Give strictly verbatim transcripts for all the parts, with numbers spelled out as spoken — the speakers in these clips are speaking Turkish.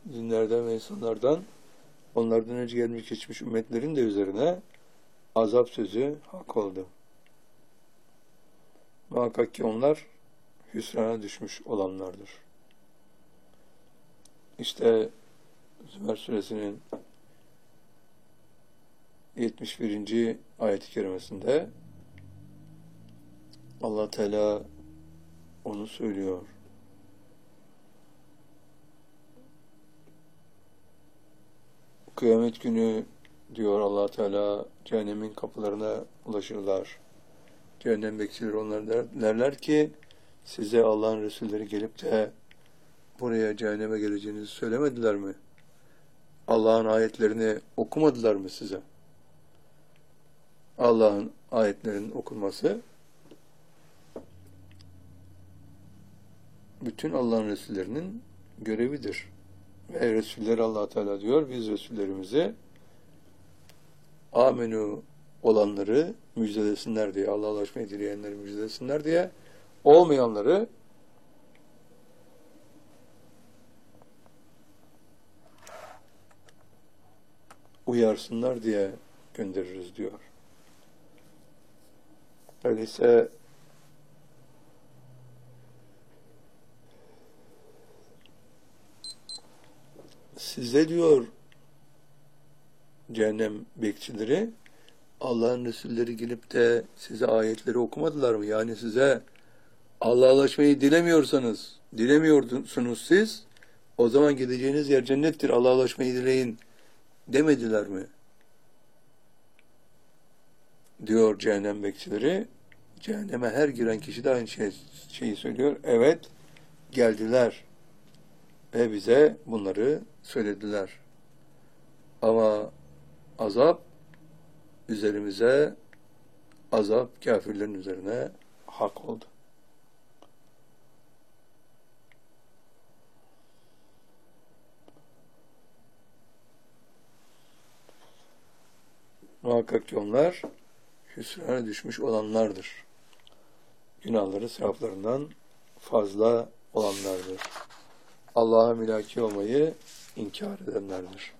dinlerden ve insanlardan onlardan önce gelmiş geçmiş ümmetlerin de üzerine azap sözü hak oldu. Muhakkak ki onlar hüsrana düşmüş olanlardır. İşte Zümer suresinin yetmiş birinci ayet-i kerimesinde Allah Teala onu söylüyor. Kıyamet günü diyor Allah Teala, cehennemin kapılarına ulaşırlar. Cehennem bekçileri onlar derler ki, size Allah'ın Resulleri gelip de buraya cehenneme geleceğinizi söylemediler mi? Allah'ın ayetlerini okumadılar mı size? Allah'ın ayetlerinin okunması bütün Allah'ın Resullerinin görevidir. Ve Resulleri Allah Teala diyor, biz Resullerimizi amenu olanları müjdelesinler diye, Allah'a ulaşmayı dileyenleri müjdelesinler diye, olmayanları uyarsınlar diye göndeririz diyor. Öyleyse size diyor cehennem bekçileri, Allah'ın Resulleri gelip de size ayetleri okumadılar mı? Yani size Allah'a ulaşmayı dilemiyorsanız, dilemiyorsunuz siz, o zaman gideceğiniz yer cennettir, Allah'a ulaşmayı dileyin demediler mi? Diyor cehennem bekçileri. Cehenneme her giren kişi de aynı şey, şeyi söylüyor. Evet, geldiler ve bize bunları söylediler. Ama azap üzerimize, azap kafirlerin üzerine hak oldu. Muhakkak ki onlar hüsrana düşmüş olanlardır. Günahları sevaplarından fazla olanlardır. Allah'a mülaki olmayı inkar edenlerdir.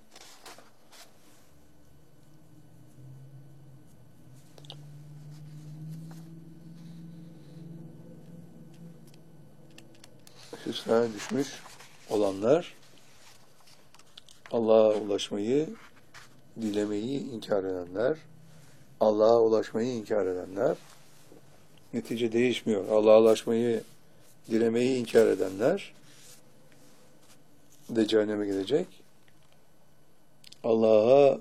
Hüsrana düşmüş olanlar, Allah'a ulaşmayı, dilemeyi inkar edenler, Allah'a ulaşmayı inkar edenler, netice değişmiyor. Allah'a ulaşmayı, dilemeyi inkar edenler de cehenneme gidecek. Allah'a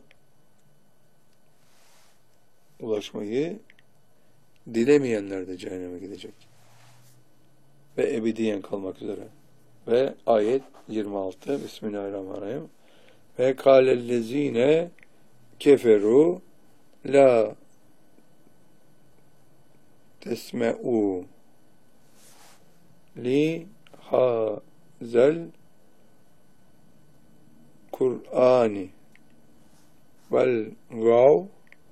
ulaşmayı dilemeyenler de cehenneme gidecek. Ve ebediyen kalmak üzere. Ve ayet yirmi altı. Bismillahirrahmanirrahim. Ve kâlellezîne keferu la tesme'u li hazel Kur'ani vel gav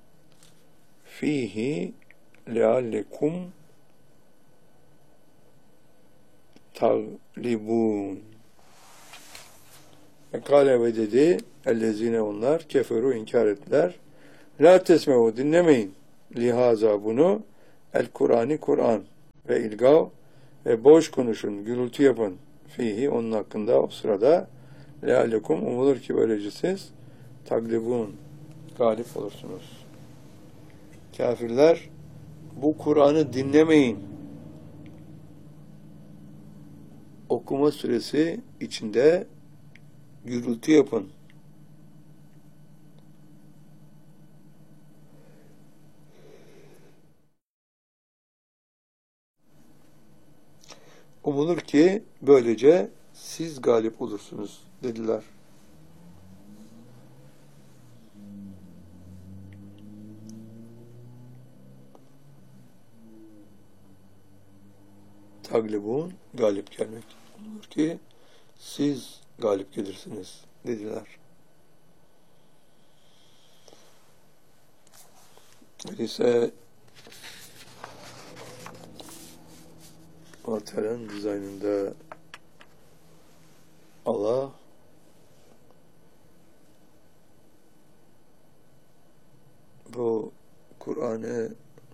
fihi leallekum taglibun. Ve kâle ve dedi ellezine onlar keferu inkar ettiler. La tesme'u dinlemeyin. Lihaza bunu el Kur'ani Kur'an ve ilgav ve boş konuşun, gürültü yapın. Fihi onun hakkında o sırada leallekum umulur ki böylece siz taglibun galip olursunuz. Kafirler bu Kur'an'ı dinlemeyin. Okuma süresi içinde gürültü yapın. Umulur ki böylece siz galip olursunuz dediler. Taglibun galip gelmek. Umulur ki siz galip gelirsiniz dediler. Öyleyse Allah Teala'nın dizaynında Allah Kur'an'ı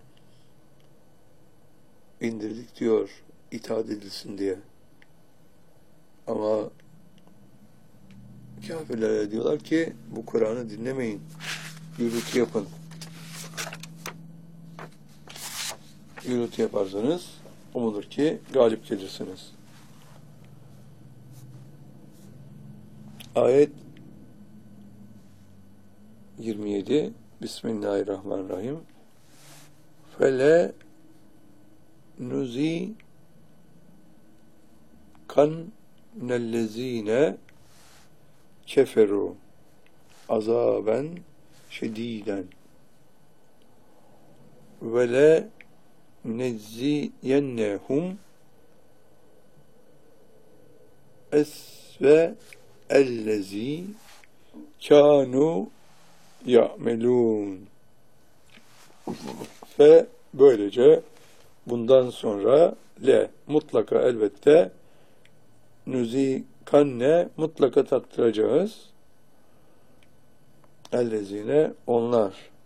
indirdik diyor itaat edilsin diye. Ama kafirlere diyorlar ki bu Kur'an'ı dinlemeyin. Gürültü yapın. Gürültü yaparsanız umulur ki galip gelirsiniz. Ayet yirmi yedi. Bismillahirrahmanirrahim. Fele nuzi kan nellezine keferu azaben şediden ve le nezziyennehum esve ellezi kanu ya'melun. Ve böylece bundan sonra le mutlaka elbette nuzikanne mutlaka tattıracağız ellezine onlar